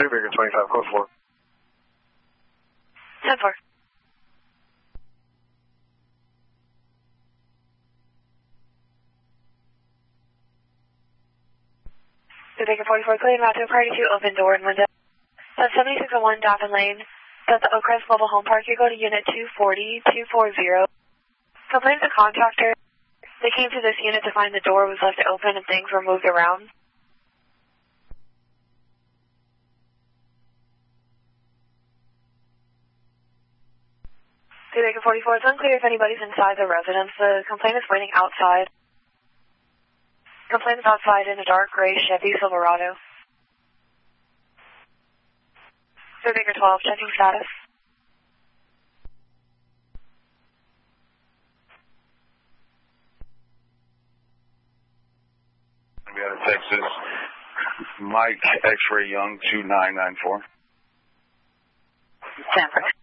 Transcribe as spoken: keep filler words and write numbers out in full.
Baker twenty-five, code four. ten four. Baker forty-four, clear Matthew, party two, open door and window. That's seventy-six oh one Dobbin Lane. That's the Oakcrest Mobile Home Park. You go to unit two forty, two forty. Complaints to contractor. They came to this unit to find the door was left open and things were moved around. Baker forty-four, it's unclear if anybody's inside the residence. The complaint is waiting outside. Complaint is outside in a dark gray Chevy Silverado. Baker twelve, checking status. We out of Texas. Mike X-Ray Young, two nine nine four. Sanford.